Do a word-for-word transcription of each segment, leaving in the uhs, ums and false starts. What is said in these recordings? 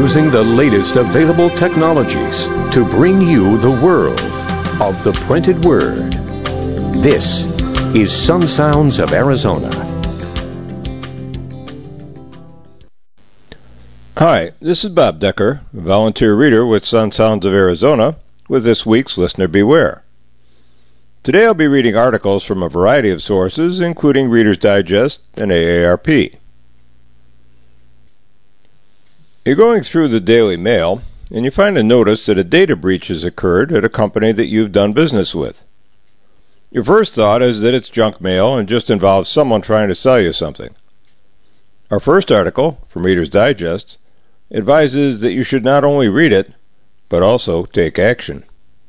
using the latest available technologies to bring you the world of the printed word. This is Sun Sounds of Arizona. Hi, this is Bob Decker, a volunteer reader with Sun Sounds of Arizona, with this week's Listener Beware. Today I'll be reading articles from a variety of sources, including Reader's Digest and A A R P. You're going through the Daily Mail, and you find a notice that a data breach has occurred at a company that you've done business with. Your first thought is that it's junk mail and just involves someone trying to sell you something. Our first article, from Reader's Digest, advises that you should not only read it, but also take action.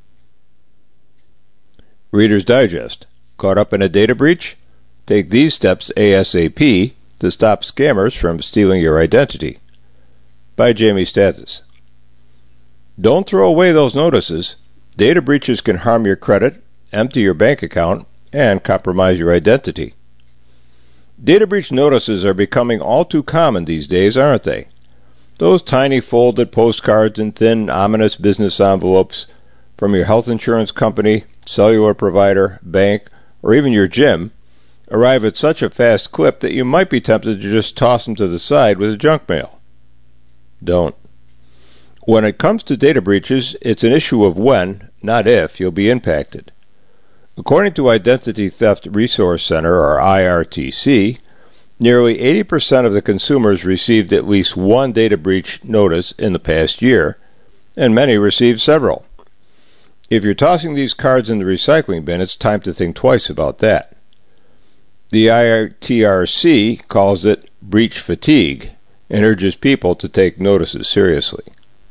Reader's Digest. Caught up in a data breach? Take these steps ASAP to stop scammers from stealing your identity. By Jamie Stathis. Don't throw away those notices. Data breaches can harm your credit, empty your bank account, and compromise your identity. Data breach notices are becoming all too common these days, aren't they? Those tiny folded postcards in thin, ominous business envelopes from your health insurance company, cellular provider, bank, or even your gym arrive at such a fast clip that you might be tempted to just toss them to the side with a junk mail. Don't. When it comes to data breaches, it's an issue of when, not if, you'll be impacted. According to Identity Theft Resource Center, or I R T C, nearly eighty percent of the consumers received at least one data breach notice in the past year, and many received several. If you're tossing these cards in the recycling bin, it's time to think twice about that. The I R T R C calls it breach fatigue and urges people to take notices seriously.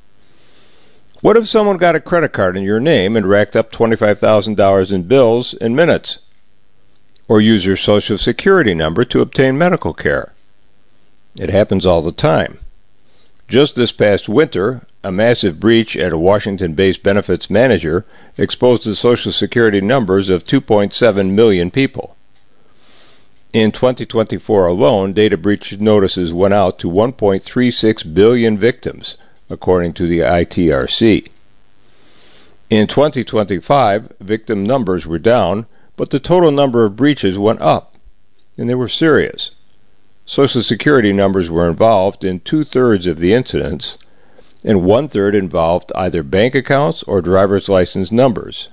What if someone got a credit card in your name and racked up twenty-five thousand dollars in bills in minutes? Or use your Social Security number to obtain medical care? It happens all the time. Just this past winter, a massive breach at a Washington-based benefits manager exposed the Social Security numbers of two point seven million people. In twenty twenty-four alone, data breach notices went out to one point three six billion victims, according to the I T R C. In twenty twenty-five, victim numbers were down, but the total number of breaches went up, and they were serious. Social Security numbers were involved in two-thirds of the incidents, and one-third involved either bank accounts or driver's license numbers.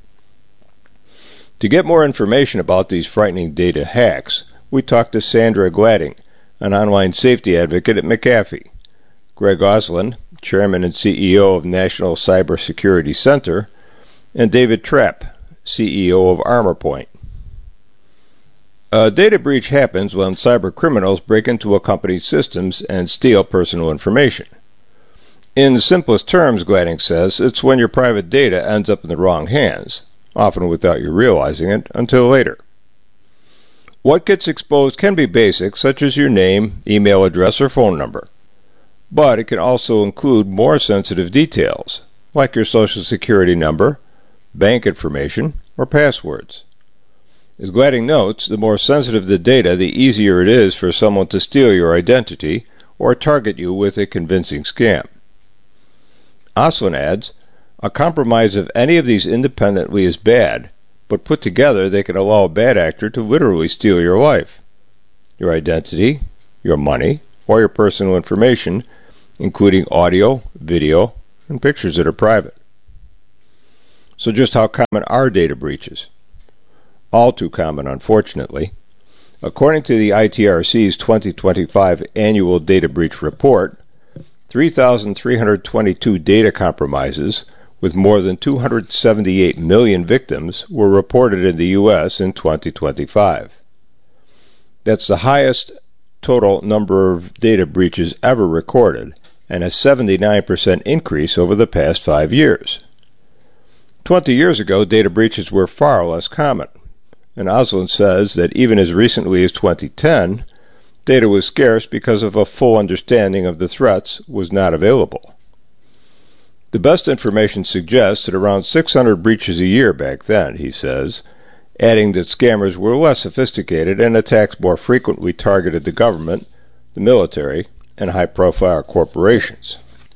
To get more information about these frightening data hacks, we talked to Sandra Gladding, an online safety advocate at McAfee, Greg Oslin, Chairman and C E O of National Cybersecurity Center, and David Trapp, C E O of ArmorPoint. A data breach happens when cyber criminals break into a company's systems and steal personal information. In the simplest terms, Gladding says, it's when your private data ends up in the wrong hands, often without you realizing it until later. What gets exposed can be basic, such as your name, email address, or phone number. But it can also include more sensitive details, like your Social Security number, bank information, or passwords. As Gladding notes, the more sensitive the data, the easier it is for someone to steal your identity or target you with a convincing scam. Oslin adds, a compromise of any of these independently is bad, but put together they can allow a bad actor to literally steal your life, your identity, your money, or your personal information, including audio, video, and pictures that are private. So just how common are data breaches? All too common, unfortunately. According to the I T R C's twenty twenty-five Annual Data Breach Report, three thousand three hundred twenty-two data compromises with more than two hundred seventy-eight million victims were reported in the U S in twenty twenty-five. That's the highest total number of data breaches ever recorded, and a seventy-nine percent increase over the past five years. Twenty years ago, data breaches were far less common, and Oslin says that even as recently as twenty ten, data was scarce because of a full understanding of the threats was not available. The best information suggests that around six hundred breaches a year back then, he says, adding that scammers were less sophisticated and attacks more frequently targeted the government, the military, and high-profile corporations.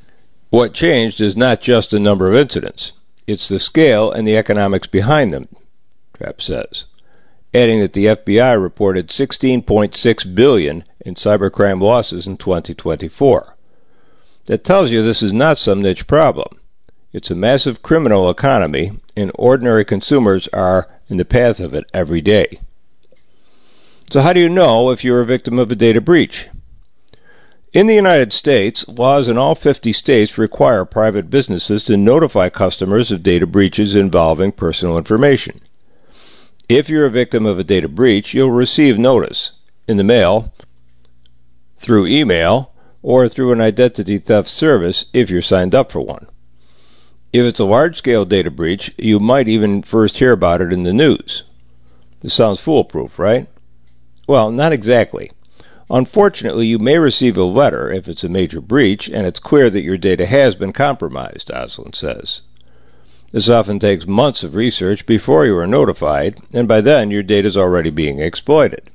What changed is not just the number of incidents. It's the scale and the economics behind them, Trapp says, adding that the F B I reported sixteen point six billion dollars in cybercrime losses in twenty twenty-four. That tells you this is not some niche problem. It's a massive criminal economy, and ordinary consumers are in the path of it every day. So how do you know if you're a victim of a data breach? In the United States, laws in all fifty states require private businesses to notify customers of data breaches involving personal information. If you're a victim of a data breach, you'll receive notice in the mail, through email, or through an identity theft service if you're signed up for one. If it's a large-scale data breach, you might even first hear about it in the news. This sounds foolproof, right? Well, not exactly. Unfortunately, you may receive a letter if it's a major breach and it's clear that your data has been compromised, Oslin says. This often takes months of research before you are notified, and by then your data is already being exploited.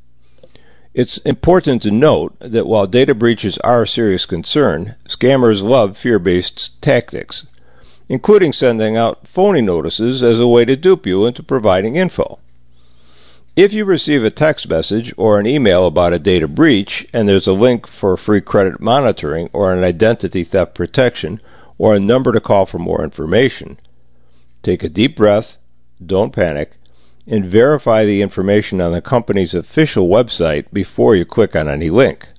It's important to note that while data breaches are a serious concern, scammers love fear-based tactics, including sending out phony notices as a way to dupe you into providing info. If you receive a text message or an email about a data breach and there's a link for free credit monitoring or an identity theft protection or a number to call for more information, take a deep breath, don't panic, and verify the information on the company's official website before you click on any link.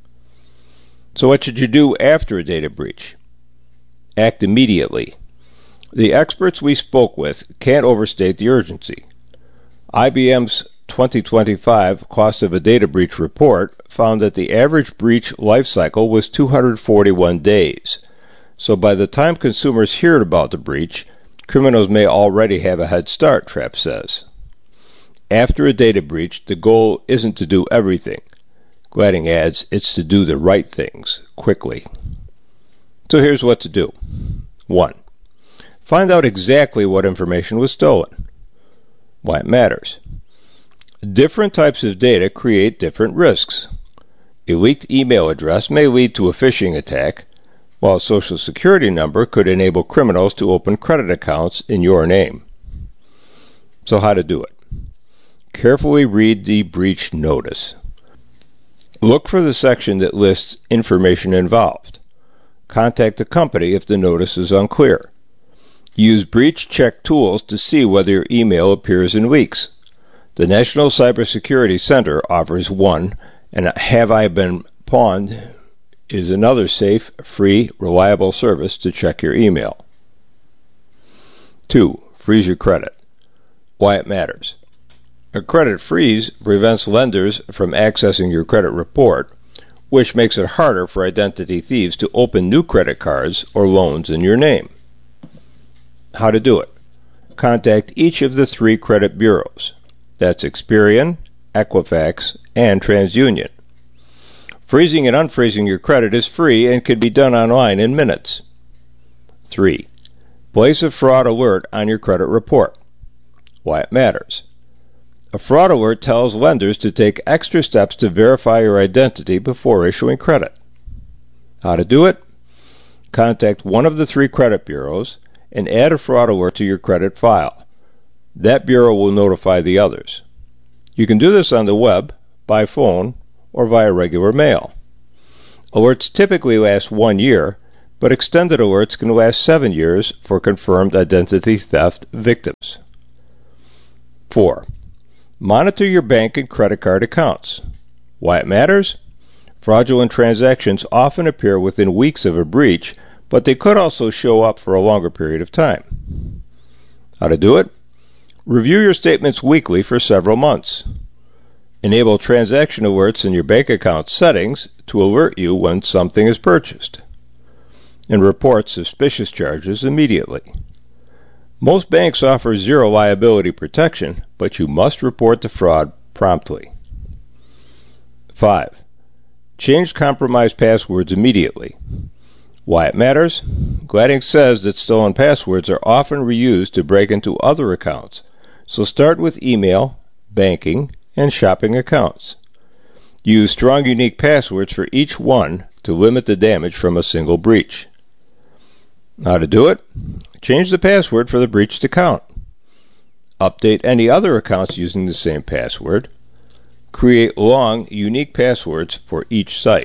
So what should you do after a data breach? Act immediately. The experts we spoke with can't overstate the urgency. I B M's twenty twenty-five Cost of a Data Breach report found that the average breach life cycle was two hundred forty-one days. So by the time consumers hear about the breach, criminals may already have a head start, Trapp says. After a data breach, the goal isn't to do everything. Gladding adds, it's to do the right things, quickly. So here's what to do. One. Find out exactly what information was stolen. Why it matters. Different types of data create different risks. A leaked email address may lead to a phishing attack, while a social security number could enable criminals to open credit accounts in your name. So how to do it? Carefully read the breach notice. Look for the section that lists information involved. Contact the company if the notice is unclear. Use breach check tools to see whether your email appears in leaks. The National Cybersecurity Center offers one, and Have I Been Pawned is another safe, free, reliable service to check your email. Two. Freeze your credit. Why it matters. A credit freeze prevents lenders from accessing your credit report, which makes it harder for identity thieves to open new credit cards or loans in your name. How to do it. Contact each of the three credit bureaus. That's Experian, Equifax, and TransUnion. Freezing and unfreezing your credit is free and can be done online in minutes. Three. Place a fraud alert on your credit report. Why it matters. A fraud alert tells lenders to take extra steps to verify your identity before issuing credit. How to do it? Contact one of the three credit bureaus and add a fraud alert to your credit file. That bureau will notify the others. You can do this on the web, by phone, or via regular mail. Alerts typically last one year, but extended alerts can last seven years for confirmed identity theft victims. Four. Monitor your bank and credit card accounts. Why it matters? Fraudulent transactions often appear within weeks of a breach, but they could also show up for a longer period of time. How to do it? Review your statements weekly for several months. Enable transaction alerts in your bank account settings to alert you when something is purchased. And report suspicious charges immediately. Most banks offer zero liability protection, but you must report the fraud promptly. Five. Change compromised passwords immediately. Why it matters? Gladding says that stolen passwords are often reused to break into other accounts, so start with email, banking, and shopping accounts. Use strong, unique passwords for each one to limit the damage from a single breach. How to do it? Change the password for the breached account. Update any other accounts using the same password. Create long, unique passwords for each site.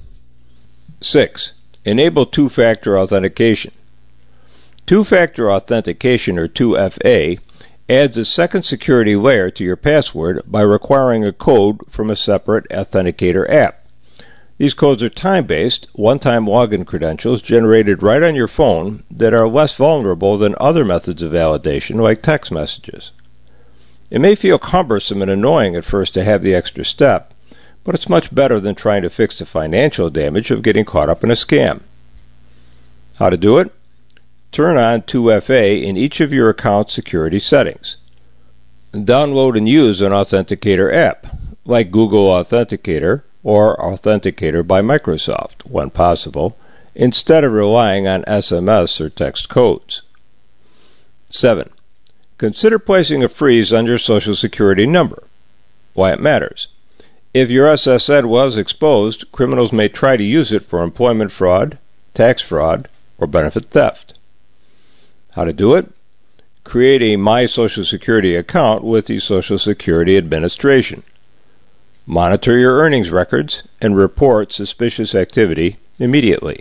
six. Enable two-factor authentication. Two-factor authentication, or two F A, adds a second security layer to your password by requiring a code from a separate authenticator app. These codes are time-based, one-time login credentials generated right on your phone that are less vulnerable than other methods of validation like text messages. It may feel cumbersome and annoying at first to have the extra step, but it's much better than trying to fix the financial damage of getting caught up in a scam. How to do it? Turn on two F A in each of your account security settings. Download and use an authenticator app, like Google Authenticator or Authenticator by Microsoft, when possible, instead of relying on S M S or text codes. seven. Consider placing a freeze on your Social Security number. Why it matters. If your S S N was exposed, criminals may try to use it for employment fraud, tax fraud, or benefit theft. How to do it? Create a My Social Security account with the Social Security Administration. Monitor your earnings records and report suspicious activity immediately.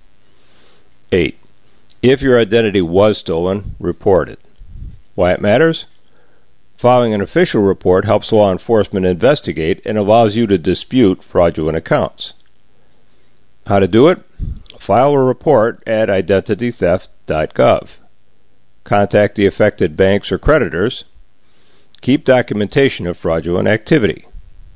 eight. If your identity was stolen, report it. Why it matters? Filing an official report helps law enforcement investigate and allows you to dispute fraudulent accounts. How to do it? File a report at identity theft dot gov. Contact the affected banks or creditors. Keep documentation of fraudulent activity.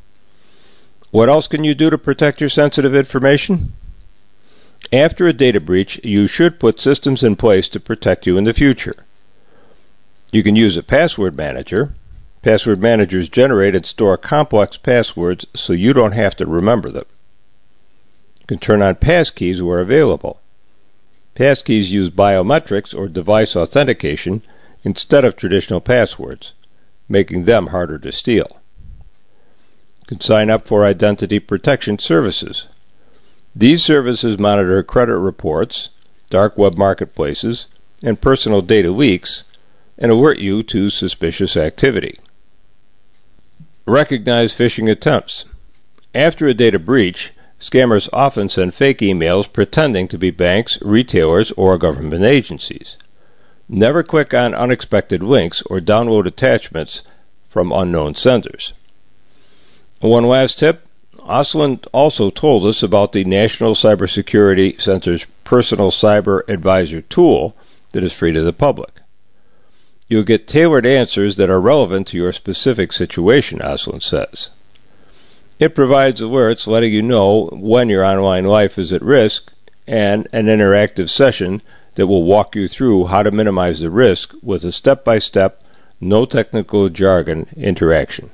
What else can you do to protect your sensitive information? After a data breach, you should put systems in place to protect you in the future. You can use a password manager. Password managers generate and store complex passwords so you don't have to remember them. You can turn on passkeys where available. Passkeys use biometrics or device authentication instead of traditional passwords, making them harder to steal. You can sign up for identity protection services. These services monitor credit reports, dark web marketplaces, and personal data leaks, and alert you to suspicious activity. Recognize phishing attempts. After a data breach, scammers often send fake emails pretending to be banks, retailers, or government agencies. Never click on unexpected links or download attachments from unknown senders. One last tip. Oslin also told us about the National Cybersecurity Center's Personal Cyber Advisor tool that is free to the public. You'll get tailored answers that are relevant to your specific situation, Oslin says. It provides alerts letting you know when your online life is at risk and an interactive session that will walk you through how to minimize the risk with a step-by-step, no technical jargon interaction.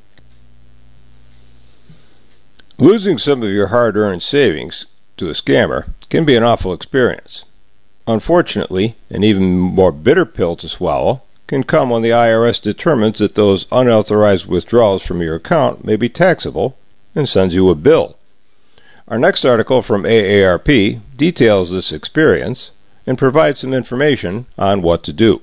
Losing some of your hard-earned savings to a scammer can be an awful experience. Unfortunately, an even more bitter pill to swallow can come when the I R S determines that those unauthorized withdrawals from your account may be taxable and sends you a bill. Our next article from A A R P details this experience and provides some information on what to do.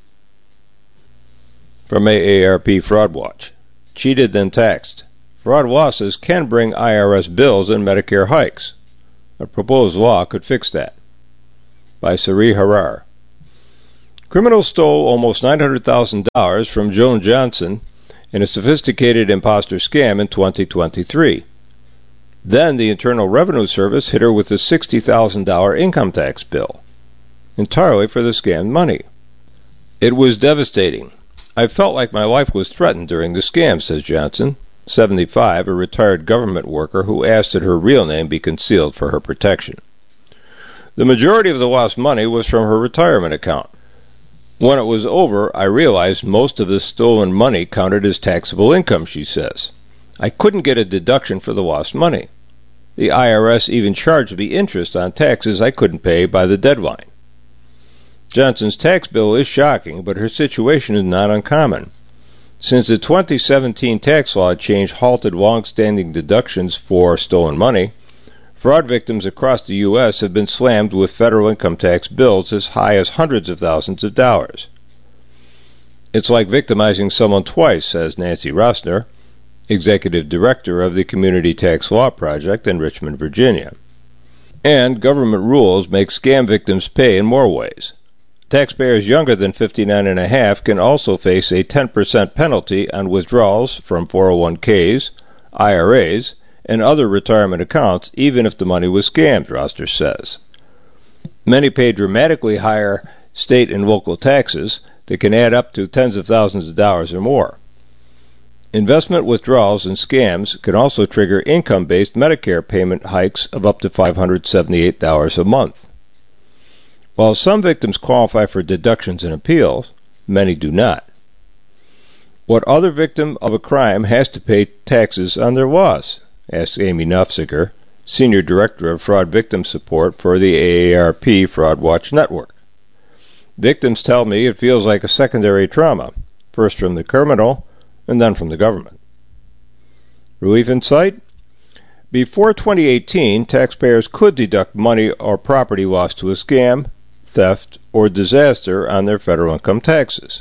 From A A R P Fraud Watch. Cheated then taxed. Fraud losses can bring I R S bills and Medicare hikes. A proposed law could fix that. By Sari Harar. Criminals stole almost nine hundred thousand dollars from Joan Johnson in a sophisticated imposter scam in twenty twenty-three. Then the Internal Revenue Service hit her with a sixty thousand dollars income tax bill, entirely for the scammed money. It was devastating. I felt like my life was threatened during the scam, says Johnson, seventy-five, a retired government worker who asked that her real name be concealed for her protection. The majority of the lost money was from her retirement account. When it was over, I realized most of the stolen money counted as taxable income, she says. I couldn't get a deduction for the lost money. The I R S even charged me interest on taxes I couldn't pay by the deadline. Johnson's tax bill is shocking, but her situation is not uncommon. Since the twenty seventeen tax law change halted long-standing deductions for stolen money, Fraud victims across the U S have been slammed with federal income tax bills as high as hundreds of thousands of dollars. It's like victimizing someone twice, says Nancy Rossner, executive director of the Community Tax Law Project in Richmond, Virginia. And government rules make scam victims pay in more ways. Taxpayers younger than fifty-nine and a half can also face a ten percent penalty on withdrawals from four oh one k's, I R A's, and other retirement accounts, even if the money was scammed, Rossner says. Many pay dramatically higher state and local taxes that can add up to tens of thousands of dollars or more. Investment withdrawals and scams can also trigger income-based Medicare payment hikes of up to five hundred seventy-eight dollars a month. While some victims qualify for deductions and appeals, many do not. What other victim of a crime has to pay taxes on their loss? Asked Amy Nofziger, Senior Director of Fraud Victim Support for the A A R P Fraud Watch Network. Victims tell me it feels like a secondary trauma, first from the criminal and then from the government. Relief in sight? Before twenty eighteen, taxpayers could deduct money or property lost to a scam, theft, or disaster on their federal income taxes.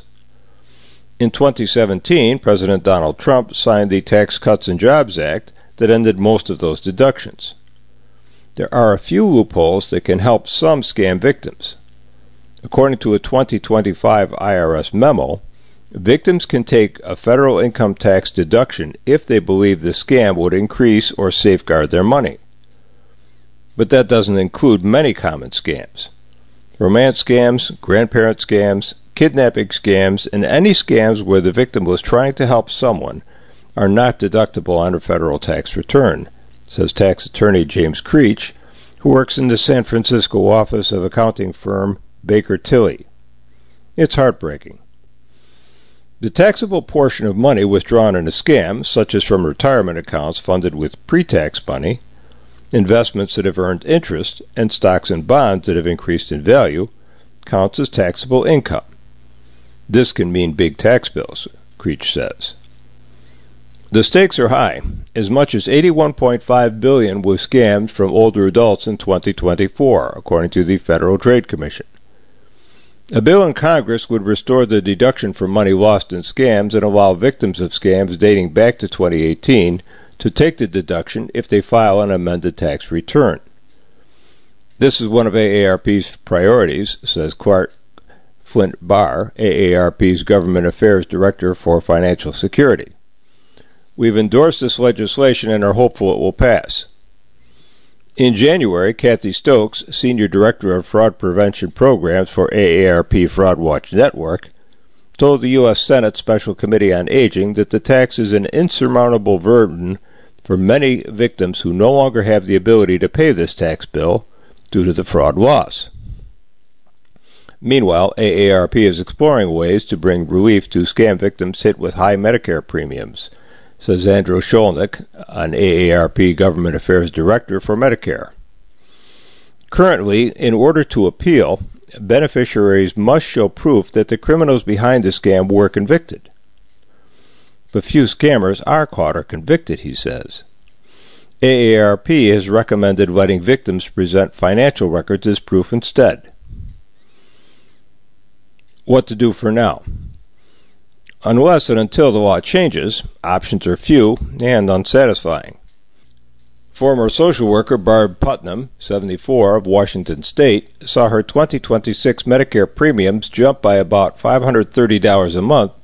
In twenty seventeen, President Donald Trump signed the Tax Cuts and Jobs Act that ended most of those deductions. There are a few loopholes that can help some scam victims. According to a twenty twenty-five I R S memo, victims can take a federal income tax deduction if they believe the scam would increase or safeguard their money. But that doesn't include many common scams. Romance scams, grandparent scams, kidnapping scams, and any scams where the victim was trying to help someone are not deductible on a federal tax return, says tax attorney James Creech, who works in the San Francisco office of accounting firm Baker Tilly. It's heartbreaking. The taxable portion of money withdrawn in a scam, such as from retirement accounts funded with pre-tax money, investments that have earned interest, and stocks and bonds that have increased in value, counts as taxable income. This can mean big tax bills, Creech says. The stakes are high. As much as eighty-one point five billion dollars was scammed from older adults in twenty twenty-four, according to the Federal Trade Commission. A bill in Congress would restore the deduction for money lost in scams and allow victims of scams dating back to twenty eighteen to take the deduction if they file an amended tax return. This is one of A A R P's priorities, says Clark Flint Barr, A A R P's Government Affairs Director for Financial Security. We've endorsed this legislation and are hopeful it will pass. In January, Kathy Stokes, Senior Director of Fraud Prevention Programs for A A R P Fraud Watch Network, told the U S Senate Special Committee on Aging that the tax is an insurmountable burden for many victims who no longer have the ability to pay this tax bill due to the fraud loss. Meanwhile, A A R P is exploring ways to bring relief to scam victims hit with high Medicare premiums, says Andrew Sholnick, an A A R P Government Affairs Director for Medicare. Currently, in order to appeal, beneficiaries must show proof that the criminals behind the scam were convicted. But few scammers are caught or convicted, he says. A A R P has recommended letting victims present financial records as proof instead. What to do for now? Unless and until the law changes, options are few and unsatisfying. Former social worker Barb Putnam, seventy-four, of Washington State, saw her twenty twenty-six Medicare premiums jump by about five hundred thirty dollars a month